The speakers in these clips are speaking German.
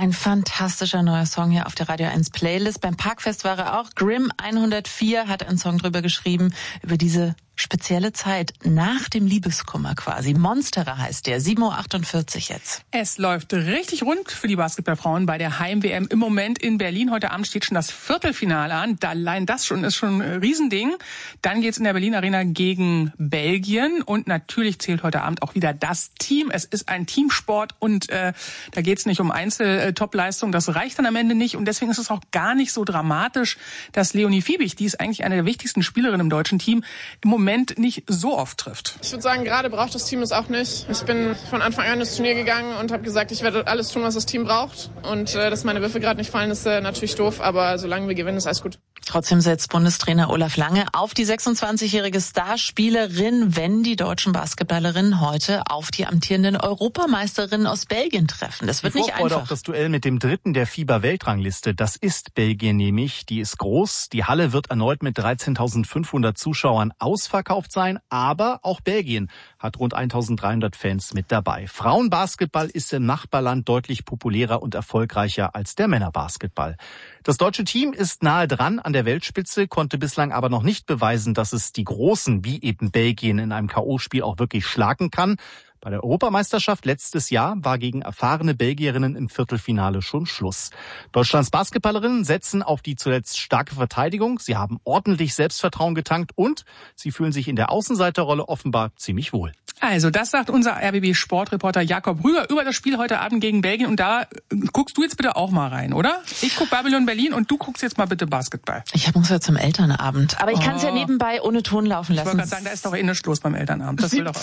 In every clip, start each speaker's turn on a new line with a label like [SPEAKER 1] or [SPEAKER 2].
[SPEAKER 1] Ein fantastischer neuer Song hier auf der Radio 1 Playlist. Beim Parkfest war er auch. Grimm 104 hat einen Song drüber geschrieben, über diese spezielle Zeit nach dem Liebeskummer quasi. Monsterer heißt der, 7:48 Uhr jetzt.
[SPEAKER 2] Es läuft richtig rund für die Basketballfrauen bei der Heim-WM im Moment in Berlin. Heute Abend steht schon das Viertelfinale an. Allein das ist schon ein Riesending. Dann geht's in der Berlin Arena gegen Belgien. Und natürlich zählt heute Abend auch wieder das Team. Es ist ein Teamsport und da geht's nicht um Einzel-Top-Leistung. Das reicht dann am Ende nicht. Und deswegen ist es auch gar nicht so dramatisch, dass Leonie Fiebig, die ist eigentlich eine der wichtigsten Spielerinnen im deutschen Team, im Moment nicht so oft trifft.
[SPEAKER 3] Ich würde sagen, gerade braucht das Team es auch nicht. Ich bin von Anfang an ins Turnier gegangen und habe gesagt, ich werde alles tun, was das Team braucht. Und dass meine Würfe gerade nicht fallen, ist natürlich doof. Aber solange wir gewinnen, ist alles gut.
[SPEAKER 1] Trotzdem setzt Bundestrainer Olaf Lange auf die 26-jährige Starspielerin, wenn die deutschen Basketballerinnen heute auf die amtierenden Europameisterinnen aus Belgien treffen. Das wird nicht einfach.
[SPEAKER 4] Auch das Duell mit dem dritten der FIBA-Weltrangliste. Das ist Belgien nämlich. Die ist groß. Die Halle wird erneut mit 13.500 Zuschauern ausverkauft sein. Aber auch Belgien hat rund 1.300 Fans mit dabei. Frauenbasketball ist im Nachbarland deutlich populärer und erfolgreicher als der Männerbasketball. Das deutsche Team ist nahe dran an der Weltspitze, konnte bislang aber noch nicht beweisen, dass es die Großen wie eben Belgien in einem K.O.-Spiel auch wirklich schlagen kann. Bei der Europameisterschaft letztes Jahr war gegen erfahrene Belgierinnen im Viertelfinale schon Schluss. Deutschlands Basketballerinnen setzen auf die zuletzt starke Verteidigung. Sie haben ordentlich Selbstvertrauen getankt und sie fühlen sich in der Außenseiterrolle offenbar ziemlich wohl.
[SPEAKER 2] Also, das sagt unser RBB-Sportreporter Jakob Rüger über das Spiel heute Abend gegen Belgien. Und da guckst du jetzt bitte auch mal rein, oder? Ich guck Babylon Berlin und du guckst jetzt mal bitte Basketball.
[SPEAKER 1] Ich muss ja zum Elternabend. Aber ich kann es ja nebenbei ohne Ton laufen lassen.
[SPEAKER 2] Ich wollte gerade sagen, da ist doch eh nichts los beim Elternabend. Das will doch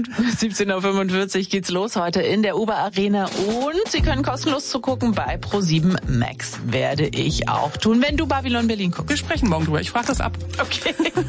[SPEAKER 1] 17:45 Uhr geht's los heute in der Uber Arena. Und Sie können kostenlos zugucken bei Pro7 Max. Werde ich auch tun, wenn du Babylon Berlin guckst.
[SPEAKER 2] Wir sprechen morgen drüber. Ich frage das ab.
[SPEAKER 1] Okay.